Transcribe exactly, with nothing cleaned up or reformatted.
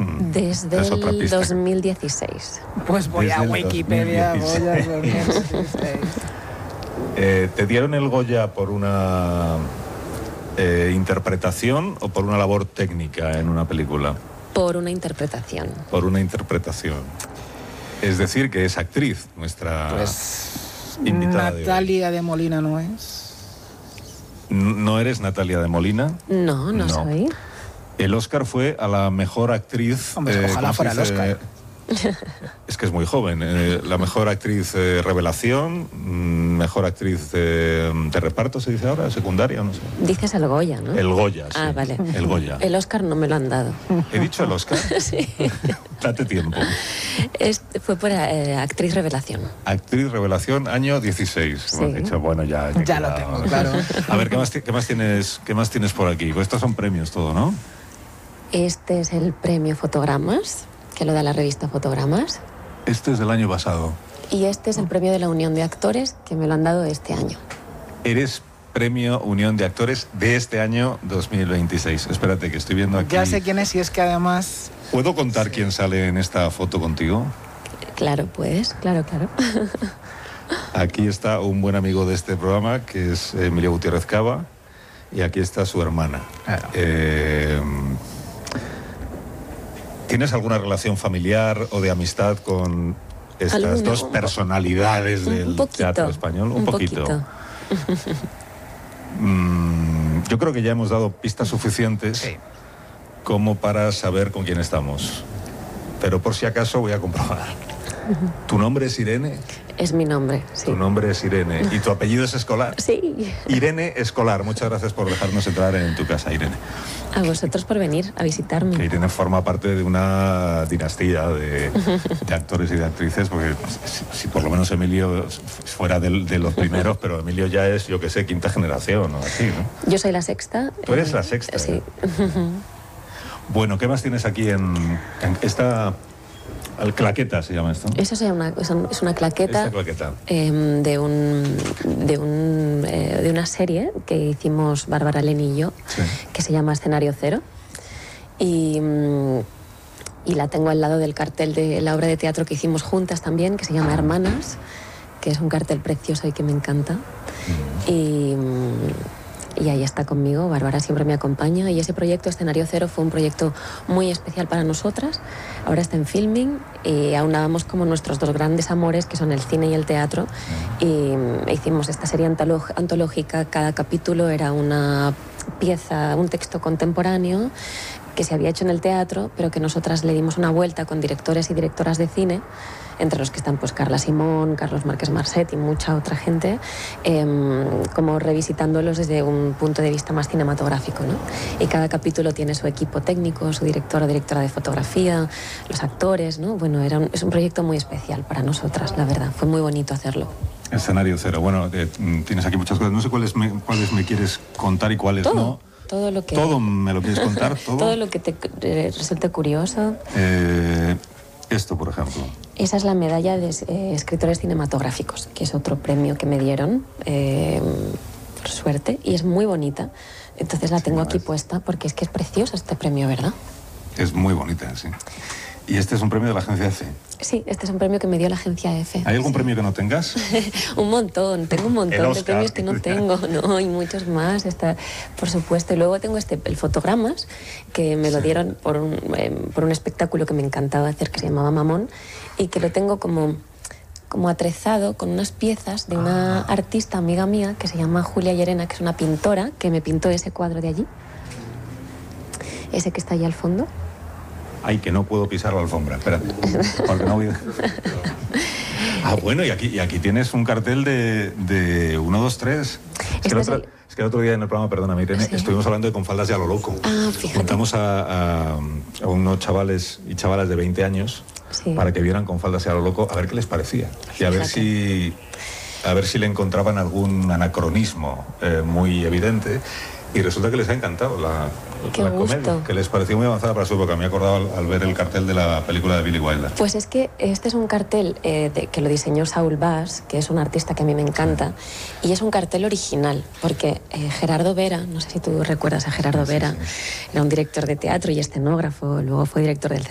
Desde el dos mil dieciséis. Pues voy Desde a el Wikipedia. dos mil dieciséis. Goya dos mil dieciséis. Eh, ¿Te dieron el Goya por una eh, interpretación o por una labor técnica en una película? Por una interpretación. Por una interpretación. Es decir, que es actriz nuestra Pues invitada Natalia de, de Molina no es. ¿No eres Natalia de Molina? No, no, No. soy. El Oscar fue a la mejor actriz... Hombre, ojalá ¿cómo se fuera el dice? Oscar. Es que es muy joven. eh, la mejor actriz eh, revelación, mm, mejor actriz de, de reparto, se dice ahora, secundaria, no sé. Dices el Goya, ¿no? El Goya, sí. Ah, vale. El Goya. El Oscar no me lo han dado. ¿He dicho el Oscar? Sí. Date tiempo. Es- fue por eh, actriz revelación. Actriz revelación, año dieciséis. Sí. Hemos dicho, bueno, ya... Ya queda- lo tengo, claro. A ver, ¿qué más, ti- qué más tienes, qué más tienes por aquí? Pues estos son premios todo, ¿no? Este es el premio Fotogramas, que lo da la revista Fotogramas. Este es del año pasado. Y este es el premio de la Unión de Actores, que me lo han dado este año. Eres premio Unión de Actores de este año dos mil veintiséis. Espérate, que estoy viendo aquí... Ya sé quién es y es que además... ¿Puedo contar quién sale en esta foto contigo? Claro, puedes, claro, claro. Aquí está un buen amigo de este programa, que es Emilio Gutiérrez Cava, y aquí está su hermana. Claro. Eh, ¿Tienes alguna relación familiar o de amistad con estas Alguna, dos un po- personalidades un del poquito, teatro español? Un, un poquito. poquito. Mm, yo creo que ya hemos dado pistas suficientes Sí. como para saber con quién estamos. Pero por si acaso voy a comprobar. ¿Tu nombre es Irene? Es mi nombre, sí. Tu nombre es Irene. ¿Y tu apellido es Escolar? Sí. Irene Escolar. Muchas gracias por dejarnos entrar en tu casa, Irene. A vosotros por venir a Que visitarme. Irene forma parte de una dinastía de, de actores y de actrices, porque si, si por lo menos Emilio fuera del- de, los primeros, pero Emilio ya es, yo que sé, quinta generación o así, ¿no? Yo soy la sexta. Tú eres eh, la sexta. Sí. Bueno, ¿qué más tienes aquí en, en esta... el claqueta se llama esto? Eso es una, es un- es una claqueta, Esta claqueta. eh, de, un, de, un, eh, de una serie que hicimos Bárbara Leni y yo, Sí. que se llama Escenario Cero. Y, mm, y la tengo al lado del cartel de la obra de teatro que hicimos juntas también, que se llama Hermanas, que es un cartel precioso y que me encanta. Y, mm, y ahí está conmigo, Bárbara siempre me acompaña. Y ese proyecto, Escenario Cero, fue un proyecto muy especial para nosotras. Ahora está en filming y aunábamos como nuestros dos grandes amores, que son el cine y el teatro. Y mm, hicimos esta serie antolo- antológica. Cada capítulo era una pieza, un texto contemporáneo que se había hecho en el teatro, pero que nosotras le dimos una vuelta con directores y directoras de cine, entre los que están pues Carla Simón, Carlos Márquez Marcet y mucha otra gente, eh, como revisitándolos desde un punto de vista más cinematográfico, ¿no? Y cada capítulo tiene su equipo técnico, su director o directora de fotografía, los actores, ¿no? Bueno, era un- es un proyecto muy especial para nosotras, la verdad. Fue muy bonito hacerlo. Escenario Cero. Bueno, eh, tienes aquí muchas cosas. No sé cuáles me, cuáles me quieres contar y cuáles Todo, no. todo lo que... ¿Todo me lo quieres contar? ¿Todo? Todo lo que te eh, resulte curioso. Eh, esto, por ejemplo. Esa es la medalla de eh, escritores cinematográficos, que es otro premio que me dieron, eh, por suerte, y es muy bonita. Entonces la tengo no aquí es. puesta porque es que es precioso este premio, ¿verdad? Es muy bonita, sí. Y este es un premio de la agencia EFE. Sí, este es un premio que me dio la agencia EFE. ¿Hay algún Sí. premio que no tengas? Un montón, tengo un El montón de Oscar. premios que no tengo, no, y muchos más, está, por supuesto. Y luego tengo este, el Fotogramas, que me lo Sí. dieron por un, eh, por un espectáculo que me encantaba hacer, que se llamaba Mamón, y que lo tengo como, como atrezado con unas piezas de una Ah. artista amiga mía, que se llama Julia Llerena, que es una pintora, que me pintó ese cuadro de allí, ese que está allí al fondo. Ay, que no puedo pisar la alfombra. Espérate. Porque no voy a... Ah, bueno, y aquí, y aquí tienes un cartel de, de uno, dos, tres. Es que, Este el es otro, el- es que el otro día en el programa, perdóname, Irene, Sí. estuvimos hablando de Con faldas y a lo loco. Ah, fíjate. Juntamos a, a- a unos chavales y chavalas de veinte años Sí. para que vieran Con faldas y a lo loco, a ver qué les parecía. Y a ver Fíjate. si, a ver si le encontraban algún anacronismo eh, muy evidente. Y resulta que les ha encantado la, Qué la gusto. comedia, que les pareció muy avanzada para su época. Me he acordado al, al ver el cartel de la película de Billy Wilder. Pues es que este es un cartel eh, de- que lo diseñó Saul Bass, que es un artista que a mí me encanta, y es un cartel original, porque eh, Gerardo Vera, no sé si tú recuerdas a Gerardo Sí, sí, Vera, sí. era un director de teatro y escenógrafo, luego fue director del